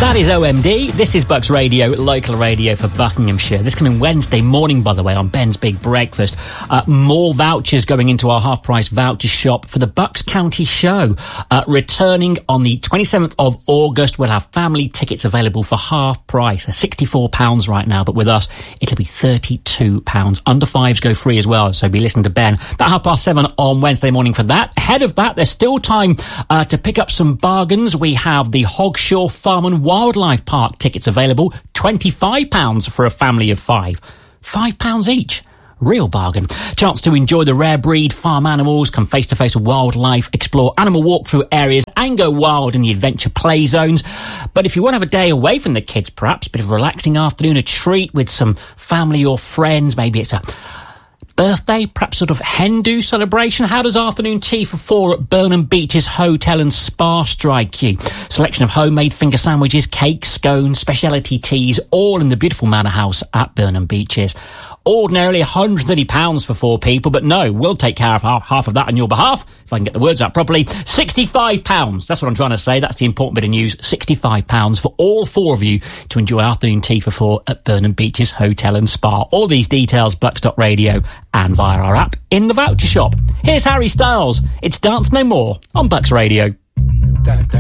That is OMD. This is Bucks Radio, local radio for Buckinghamshire. This coming Wednesday morning, by the way, on Ben's Big Breakfast. More vouchers going into our half-price voucher shop for the Bucks County Show. Returning on the 27th of August, we'll have family tickets available for half price. They're £64 right now, but with us, it'll be £32. Under fives go free as well, so be listening to Ben. About 7:30 on Wednesday morning for that. Ahead of that, there's still time to pick up some bargains. We have the Hogshaw Farm and Wildlife Park tickets available. £25 for a family of five. £5 each. Real bargain. Chance to enjoy the rare breed farm animals, come face to face with wildlife, explore animal walkthrough areas and go wild in the adventure play zones. But if you want to have a day away from the kids, perhaps a bit of a relaxing afternoon, a treat with some family or friends, maybe it's a birthday, perhaps sort of hen do celebration. How does afternoon tea for four at Burnham Beeches Hotel and Spa strike you? Selection of homemade finger sandwiches, cakes, scones, specialty teas, all in the beautiful manor house at Burnham Beeches. Ordinarily £130 for four people, but no, we'll take care of half of that on your behalf, if I can get the words out properly. £65. That's what I'm trying to say. That's the important bit of news. £65 for all four of you to enjoy afternoon tea for four at Burnham Beeches Hotel and Spa. All these details, bucks.radio and via our app in the voucher shop. Here's Harry Styles. It's Dance No More on Bucks Radio. Da, da,